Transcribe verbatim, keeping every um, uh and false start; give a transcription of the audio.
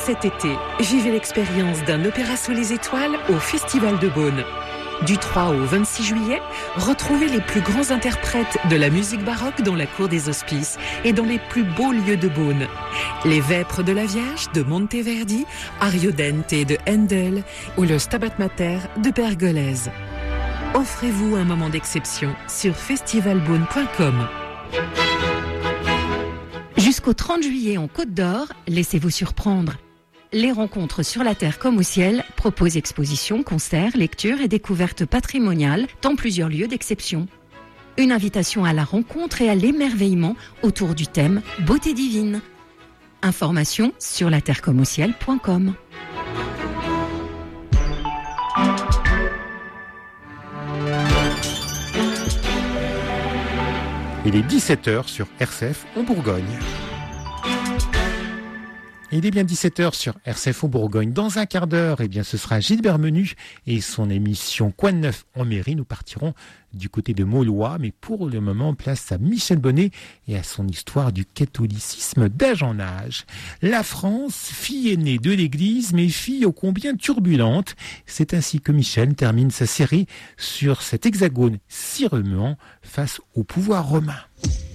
Cet été, vivez l'expérience d'un opéra sous les étoiles au Festival de Beaune. Du trois au vingt-six juillet, retrouvez les plus grands interprètes de la musique baroque dans la cour des Hospices et dans les plus beaux lieux de Beaune. Les Vêpres de la Vierge de Monteverdi, Ariodante de Handel ou le Stabat Mater de Pergolèse. Offrez-vous un moment d'exception sur festival beaune point com. Jusqu'au trente juillet en Côte d'Or, laissez-vous surprendre. Les rencontres sur la Terre comme au ciel proposent expositions, concerts, lectures et découvertes patrimoniales dans plusieurs lieux d'exception. Une invitation à la rencontre et à l'émerveillement autour du thème Beauté divine. Informations sur la terre comme au ciel point com. Il est dix-sept heures sur R C F en Bourgogne. Il est bien dix-sept heures sur R C F en Bourgogne. Dans un quart d'heure, eh bien, ce sera Gilbert Menu et son émission Quoi de neuf en mairie. Nous partirons du côté de Maulois, mais pour le moment, place à Michel Bonnet et à son histoire du catholicisme d'âge en âge. La France, fille aînée de l'Église, mais fille ô combien turbulente. C'est ainsi que Michel termine sa série sur cet hexagone si remuant face au pouvoir romain.